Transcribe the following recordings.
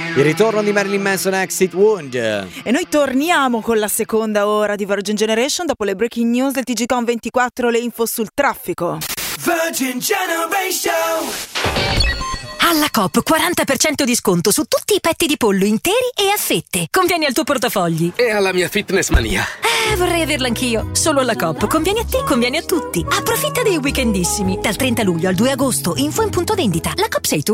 Il ritorno di Marilyn Manson, Exit Wound. E noi torniamo con la seconda ora di Virgin Generation dopo le breaking news del TGCon 24, le info sul traffico. Virgin Generation. Alla Coop 40% di sconto su tutti i petti di pollo interi e a fette. Conviene al tuo portafogli. E alla mia fitness mania. Vorrei averla anch'io. Solo alla Coop. Conviene a te, conviene a tutti. Approfitta dei weekendissimi. Dal 30 luglio al 2 agosto. Info in punto vendita. La Coop sei tu.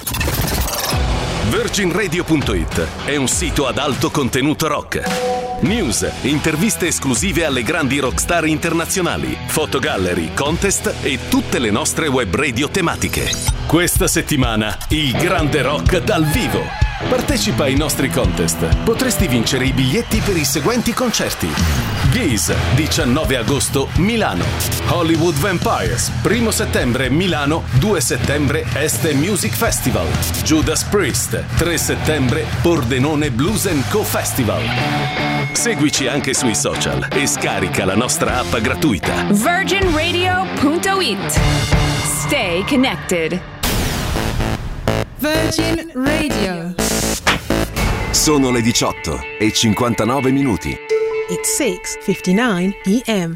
VirginRadio.it è un sito ad alto contenuto rock. News, interviste esclusive alle grandi rockstar internazionali, fotogallery, contest e tutte le nostre web radio tematiche. Questa settimana, il grande rock dal vivo. Partecipa ai nostri contest. Potresti vincere i biglietti per i seguenti concerti: Geese, 19 agosto, Milano; Hollywood Vampires, 1 settembre, Milano; 2 settembre, Este Music Festival; Judas Priest, 3 settembre, Pordenone Blues & Co Festival. Seguici anche sui social e scarica la nostra app gratuita. VirginRadio.it. Stay connected. Virgin Radio. Sono le 18 e 59 minuti. It's 6:59 p.m.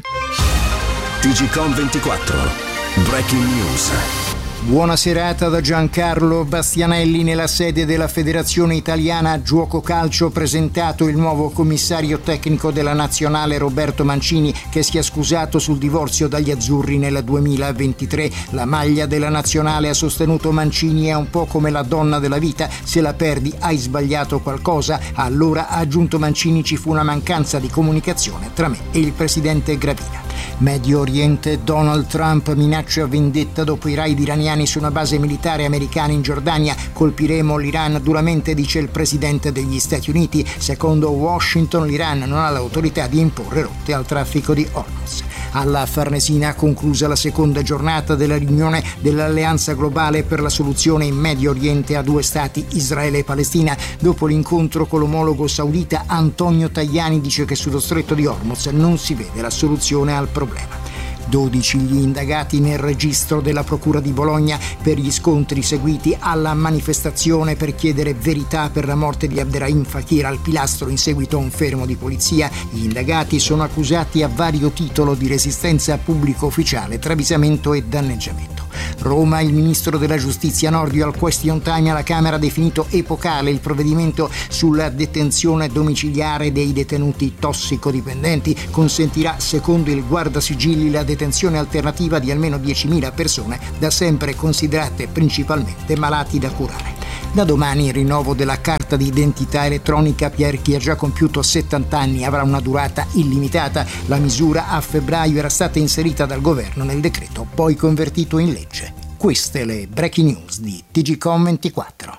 TGCon 24. Breaking news. Buona serata da Giancarlo Bastianelli. Nella sede della Federazione Italiana Giuoco Calcio presentato il nuovo commissario tecnico della Nazionale Roberto Mancini, che si è scusato sul divorzio dagli azzurri nel 2023. La maglia della Nazionale, ha sostenuto Mancini, è un po' come la donna della vita: se la perdi hai sbagliato qualcosa. Allora, ha aggiunto Mancini, ci fu una mancanza di comunicazione tra me e il presidente Gravina. Medio Oriente, Donald Trump minaccia vendetta dopo i raid iraniani su una base militare americana in Giordania. Colpiremo l'Iran duramente, dice il presidente degli Stati Uniti. Secondo Washington, l'Iran non ha l'autorità di imporre rotte al traffico di Hormuz. Alla Farnesina, conclusa la seconda giornata della riunione dell'Alleanza Globale per la soluzione in Medio Oriente a due stati, Israele e Palestina. Dopo l'incontro con l'omologo saudita, Antonio Tajani dice che sullo stretto di Hormuz non si vede la soluzione al problema. 12 gli indagati nel registro della Procura di Bologna per gli scontri seguiti alla manifestazione per chiedere verità per la morte di Abderrahim Fakir al Pilastro in seguito a un fermo di polizia. Gli indagati sono accusati a vario titolo di resistenza a pubblico ufficiale, travisamento e danneggiamento. Roma, il ministro della giustizia Nordio al question time alla Camera ha definito epocale il provvedimento sulla detenzione domiciliare dei detenuti tossicodipendenti. Consentirà, secondo il Guardasigilli, la detenzione alternativa di almeno 10.000 persone, da sempre considerate principalmente malati da curare. Da domani il rinnovo della carta di identità elettronica per chi ha già compiuto 70 anni avrà una durata illimitata. La misura a febbraio era stata inserita dal governo nel decreto, poi convertito in legge. Queste le breaking news di TGCon 24.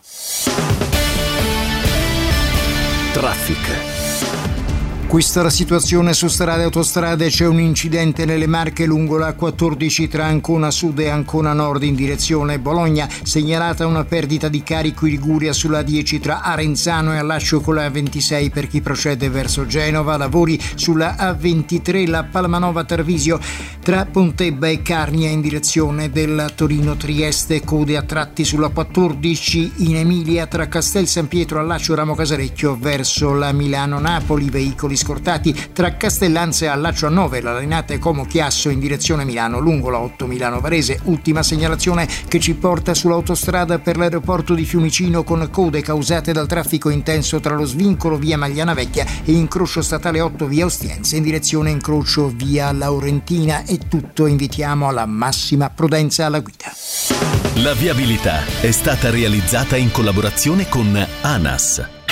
Traffic. Questa è la situazione su strade e autostrade. C'è un incidente nelle Marche lungo la 14 tra Ancona Sud e Ancona Nord in direzione Bologna. Segnalata una perdita di carico in Liguria sulla 10 tra Arenzano e Allaccio con la 26 per chi procede verso Genova. Lavori sulla A23 la Palmanova Tarvisio tra Pontebba e Carnia in direzione della Torino Trieste. Code a tratti sulla 14 in Emilia tra Castel San Pietro Allaccio Ramo Casarecchio verso la Milano Napoli. Veicoli scortati tra Castellanza e Allaccio a 9, la Renate Como Chiasso in direzione Milano lungo la 8 Milano Varese. Ultima segnalazione che ci porta sull'autostrada per l'aeroporto di Fiumicino con code causate dal traffico intenso tra lo svincolo via Magliana Vecchia e incrocio statale 8 via Ostiense in direzione incrocio via Laurentina. È tutto, invitiamo alla massima prudenza alla guida. La viabilità è stata realizzata in collaborazione con ANAS.